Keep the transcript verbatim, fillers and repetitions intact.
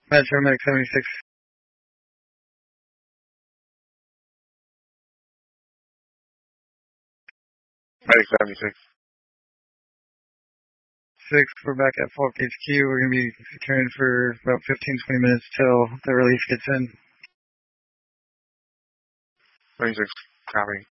Metro Medic seventy-six. Medic seventy-six. Six, we're back at Falk H Q. We're going to be returning for about fifteen, twenty minutes till the release gets in. twenty-six, copy.